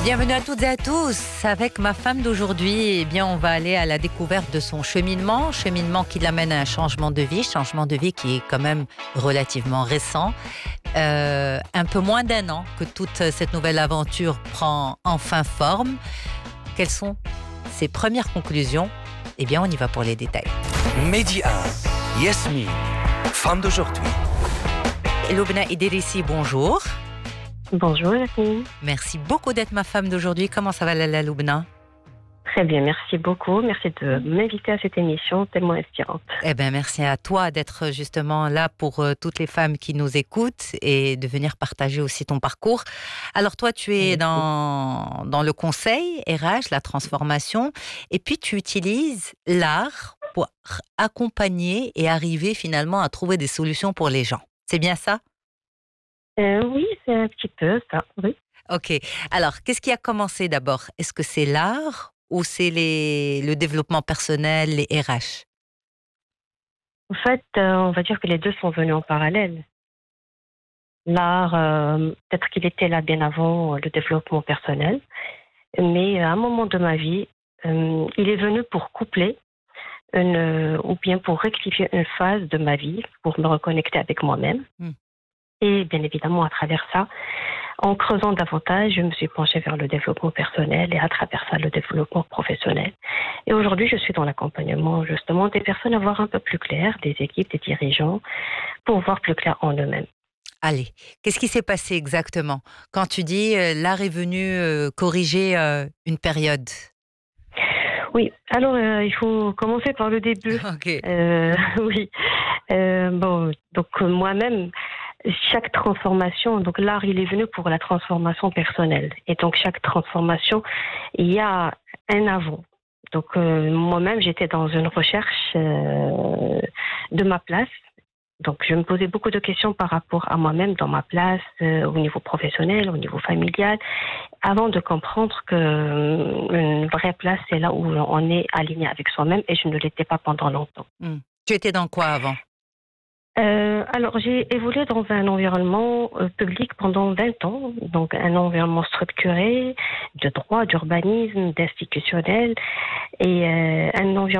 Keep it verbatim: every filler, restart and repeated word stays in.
Bienvenue à toutes et à tous. Avec ma femme d'aujourd'hui, eh bien, on va aller à la découverte de son cheminement, cheminement qui l'amène à un changement de vie, changement de vie qui est quand même relativement récent. Euh, un peu moins d'un an que toute cette nouvelle aventure prend enfin forme. Quelles sont ses premières conclusions? Eh bien, on y va pour les détails. Mehdi un, Yasmine, femme d'aujourd'hui. Loubna Idrissi, bonjour. Bonjour Yasmine. Merci beaucoup d'être ma femme d'aujourd'hui. Comment ça va, Lala Loubna? Très bien, merci beaucoup. Merci de m'inviter à cette émission tellement inspirante. Eh bien, merci à toi d'être justement là pour euh, toutes les femmes qui nous écoutent et de venir partager aussi ton parcours. Alors toi, tu es dans, dans le conseil R H, la transformation, et puis tu utilises l'art pour accompagner et arriver finalement à trouver des solutions pour les gens. C'est bien ça? Euh, oui, c'est un petit peu ça, oui. Ok. Alors, qu'est-ce qui a commencé d'abord? Est-ce que c'est l'art ou c'est les, le développement personnel, les R H? En fait, euh, on va dire que les deux sont venus en parallèle. L'art, euh, peut-être qu'il était là bien avant le développement personnel, mais à un moment de ma vie, euh, il est venu pour coupler une, ou bien pour rectifier une phase de ma vie, pour me reconnecter avec moi-même. Mm. Et bien évidemment, à travers ça, en creusant davantage, je me suis penchée vers le développement personnel et à travers ça, le développement professionnel. Et aujourd'hui, je suis dans l'accompagnement justement des personnes à voir un peu plus clair, des équipes, des dirigeants, pour voir plus clair en eux-mêmes. Allez, qu'est-ce qui s'est passé exactement quand tu dis euh, l'art est venu euh, corriger euh, une période? Oui, alors euh, il faut commencer par le début. Okay. Euh, oui, euh, bon, donc euh, moi-même, chaque transformation, donc l'art, il est venu pour la transformation personnelle. Et donc, chaque transformation, il y a un avant. Donc, euh, moi-même, j'étais dans une recherche euh, de ma place. Donc, je me posais beaucoup de questions par rapport à moi-même, dans ma place, euh, au niveau professionnel, au niveau familial, avant de comprendre qu'une vraie place, c'est là où on est aligné avec soi-même, et je ne l'étais pas pendant longtemps. Mmh. Tu étais dans quoi avant ? Euh, alors, j'ai évolué dans un environnement euh, public pendant vingt ans, donc un environnement structuré, de droit, d'urbanisme, d'institutionnel, et euh, un environnement